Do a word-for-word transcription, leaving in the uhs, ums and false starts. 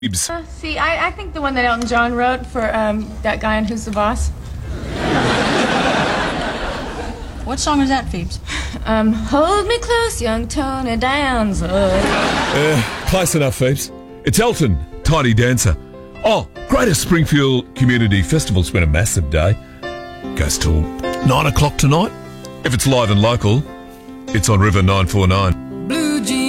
Phoebes. Uh, see, I, I think the one that Elton John wrote for um, that guy on Who's the Boss. What song is that, Phoebes? Um, hold me close, young Tony Danza. Uh, close enough, Phoebes. It's Elton, Tiny Dancer. Oh, Greater Springfield Community Festival's been a massive day. Goes till nine o'clock tonight. If it's live and local, it's on River nine four nine.